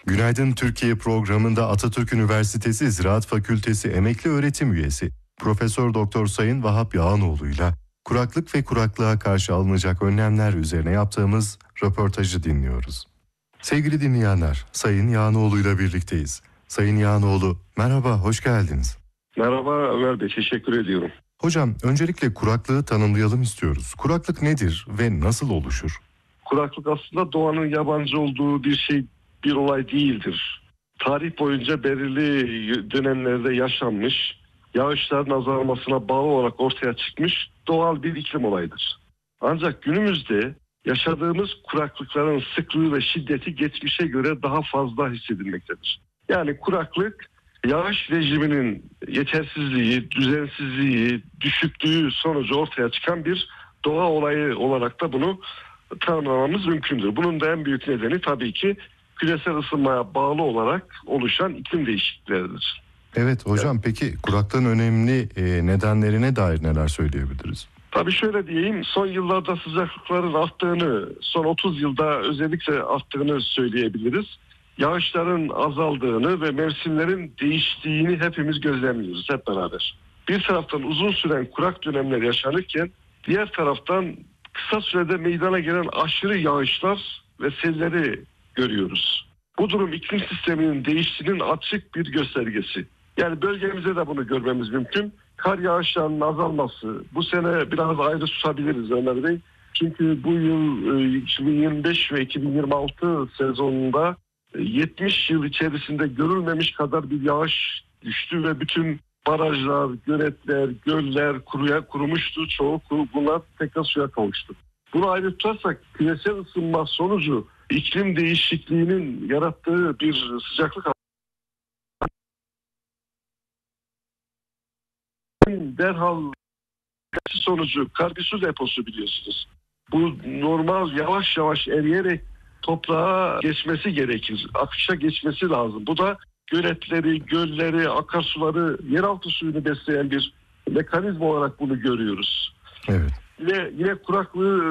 Günaydın Türkiye programında Atatürk Üniversitesi Ziraat Fakültesi emekli öğretim üyesi Profesör Doktor Sayın Vahap Yağanoğlu'yla kuraklık ve kuraklığa karşı alınacak önlemler üzerine yaptığımız röportajı dinliyoruz. Sevgili dinleyenler, Sayın Yağanoğlu'yla birlikteyiz. Sayın Yağanoğlu, merhaba, hoş geldiniz. Merhaba Ömer Bey, teşekkür ediyorum. Hocam, öncelikle kuraklığı tanımlayalım istiyoruz. Kuraklık nedir ve nasıl oluşur? Kuraklık aslında doğanın yabancı olduğu bir olay değildir. Tarih boyunca belirli dönemlerde yaşanmış, yağışların azalmasına bağlı olarak ortaya çıkmış doğal bir iklim olayıdır. Ancak günümüzde yaşadığımız kuraklıkların sıklığı ve şiddeti geçmişe göre daha fazla hissedilmektedir. Yani kuraklık, yağış rejiminin yetersizliği, düzensizliği, düşüklüğü sonucu ortaya çıkan bir doğa olayı olarak da bunu tanımlamamız mümkündür. Bunun da en büyük nedeni tabii ki küresel ısınmaya bağlı olarak oluşan iklim değişiklikleridir. Evet hocam, peki kuraklığın önemli nedenlerine dair neler söyleyebiliriz? Tabii şöyle diyeyim, son yıllarda sıcaklıkların arttığını, son 30 yılda özellikle arttığını söyleyebiliriz. Yağışların azaldığını ve mevsimlerin değiştiğini hepimiz gözlemliyoruz hep beraber. Bir taraftan uzun süren kurak dönemler yaşanırken diğer taraftan kısa sürede meydana gelen aşırı yağışlar ve selleri görüyoruz. Bu durum iklim sisteminin değiştiğinin açık bir göstergesi. Yani bölgemizde de bunu görmemiz mümkün. Kar yağışlarının azalması, bu sene biraz ayrı tutabiliriz Ömer Bey. Çünkü bu yıl 2025 ve 2026 sezonunda 70 yıl içerisinde görülmemiş kadar bir yağış düştü ve bütün barajlar, göletler, göller kurumuştu. Çoğu bunlar tekrar suya kavuştu. Bunu ayrı tutarsak küresel ısınma sonucu iklim değişikliğinin yarattığı bir sıcaklık derhal sonucu kar bir su deposu biliyorsunuz. Bu normal yavaş yavaş eriyerek toprağa geçmesi gerekir. Akışa geçmesi lazım. Bu da göletleri, gölleri, akarsuları, yeraltı suyunu besleyen bir mekanizma olarak bunu görüyoruz. Evet. Yine kuraklığı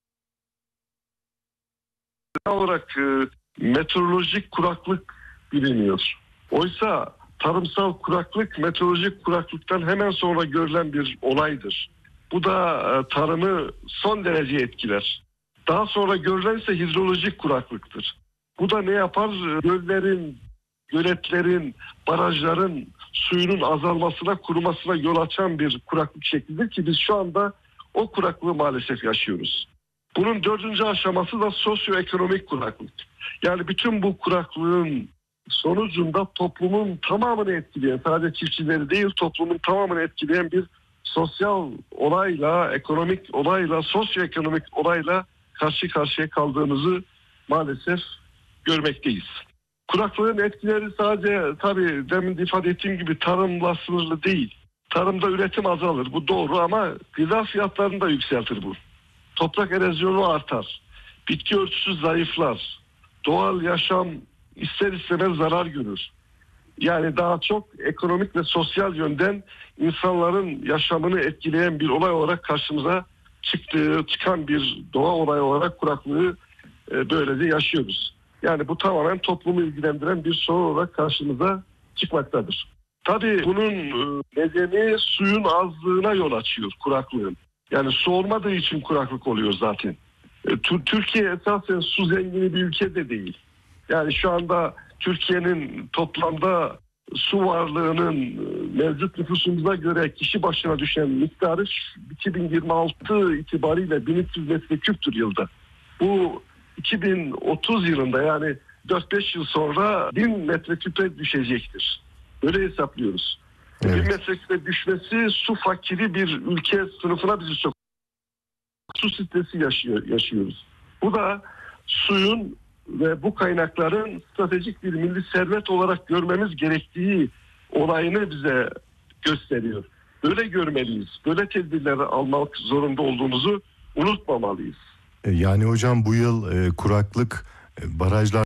olarak meteorolojik kuraklık biliniyor. Oysa tarımsal kuraklık meteorolojik kuraklıktan hemen sonra görülen bir olaydır. Bu da tarımı son derece etkiler. Daha sonra görülen ise hidrolojik kuraklıktır. Bu da ne yapar? Göllerin, göletlerin, barajların suyunun azalmasına, kurumasına yol açan bir kuraklık şeklidir ki biz şu anda o kuraklığı maalesef yaşıyoruz. Bunun 4. aşaması da sosyoekonomik kuraklık. Yani bütün bu kuraklığın sonucunda toplumun tamamını etkileyen, sadece çiftçileri değil toplumun tamamını etkileyen bir sosyal olayla, ekonomik olayla, sosyoekonomik olayla karşı karşıya kaldığımızı maalesef görmekteyiz. Kuraklığın etkileri sadece tabii demin ifade ettiğim gibi tarımla sınırlı değil. Tarımda üretim azalır, bu doğru, ama gıda fiyatlarını da yükseltir bu. Toprak erozyonu artar, bitki örtüsü zayıflar, doğal yaşam ister istemez zarar görür. Yani daha çok ekonomik ve sosyal yönden insanların yaşamını etkileyen bir olay olarak karşımıza çıkan bir doğa olayı olarak kuraklığı böylece yaşıyoruz. Yani bu tamamen toplumu ilgilendiren bir sorun olarak karşımıza çıkmaktadır. Tabii bunun nedeni suyun azlığına yol açıyor kuraklığın. Yani su olmadığı için kuraklık oluyor zaten. Türkiye esasen su zengini bir ülke de değil. Yani şu anda Türkiye'nin toplamda su varlığının mevcut nüfusumuza göre kişi başına düşen miktarı 2026 itibariyle 1300 metreküptür yılda. Bu 2030 yılında yani 4-5 yıl sonra 1000 metreküpe düşecektir. Böyle hesaplıyoruz. Evet. 1000 metreküpe düşmesi su fakiri bir ülke sınıfına bizi sokuyor. Su stresi yaşıyoruz. Bu da suyun ve bu kaynakların stratejik bir milli servet olarak görmemiz gerektiği olayını bize gösteriyor. Böyle görmeliyiz. Böyle tedbirleri almak zorunda olduğumuzu unutmamalıyız. Yani hocam bu yıl kuraklık, barajlar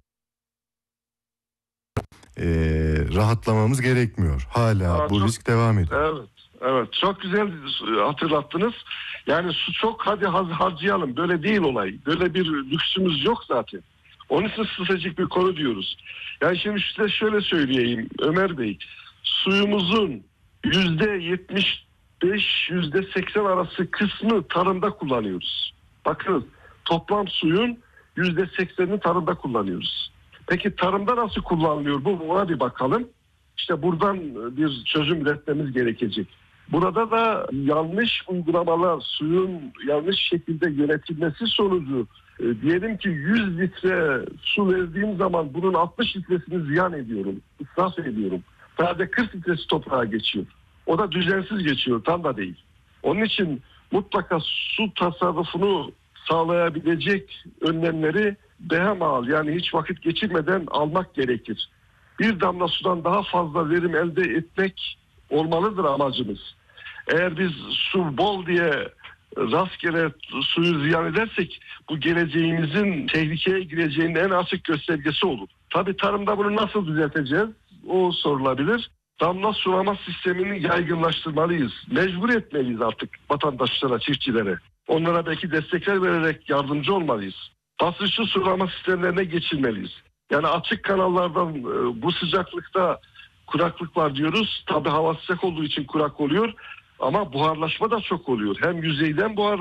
rahatlamamız gerekmiyor. Hala bu risk devam ediyor. Evet, çok güzel hatırlattınız. Yani su çok, hadi harcayalım. Böyle değil olay. Böyle bir lüksümüz yok zaten. Onun için stratejik bir konu diyoruz. Yani şimdi size şöyle söyleyeyim Ömer Bey. Suyumuzun %75, %80 arası kısmı tarımda kullanıyoruz. Bakın toplam suyun %80'ini tarımda kullanıyoruz. Peki tarımda nasıl kullanılıyor bu? Buna bir bakalım. İşte buradan bir çözüm üretmemiz gerekecek. Burada da yanlış uygulamalar, suyun yanlış şekilde yönetilmesi sonucu diyelim ki 100 litre su verdiğim zaman bunun 60 litresini ziyan ediyorum, israf ediyorum. Sadece 40 litresi toprağa geçiyor. O da düzensiz geçiyor, tam da değil. Onun için mutlaka su tasarrufunu sağlayabilecek önlemleri behemal, yani hiç vakit geçirmeden almak gerekir. Bir damla sudan daha fazla verim elde etmek olmalıdır amacımız. Eğer biz su bol diye rastgele suyu ziyan edersek bu geleceğimizin tehlikeye gireceğinin en açık göstergesi olur. Tabii tarımda bunu nasıl düzelteceğiz? O sorulabilir. Damla sulama sistemini yaygınlaştırmalıyız. Mecbur etmeliyiz artık vatandaşlara, çiftçilere. Onlara belki destekler vererek yardımcı olmalıyız. Basınçlı sulama sistemlerine geçirmeliyiz. Yani açık kanallardan bu sıcaklıkta kuraklık var diyoruz. Tabii hava sıcak olduğu için kurak oluyor. Ama buharlaşma da çok oluyor. Hem yüzeyden buhar